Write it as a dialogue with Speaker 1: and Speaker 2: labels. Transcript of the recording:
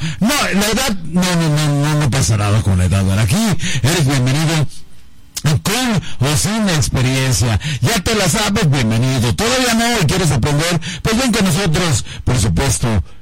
Speaker 1: No, la edad, no pasa nada con la edad. Aquí eres bienvenido con o sin experiencia. Ya te la sabes, bienvenido. Todavía no y quieres aprender, pues ven con nosotros, por supuesto.